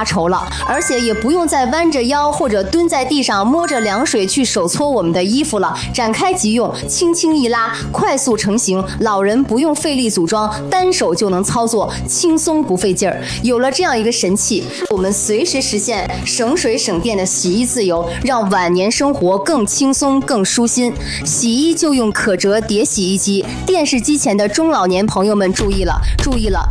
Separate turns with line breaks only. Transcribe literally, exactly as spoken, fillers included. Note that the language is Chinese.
发愁了，而且也不用再弯着腰或者蹲在地上摸着凉水去手搓我们的衣服了，展开即用，轻轻一拉，快速成型，老人不用费力组装，单手就能操作，轻松不费劲儿。有了这样一个神器，我们随时实现省水省电的洗衣自由，让晚年生活更轻松更舒心。洗衣就用可折叠洗衣机，电视机前的中老年朋友们注意了，注意了，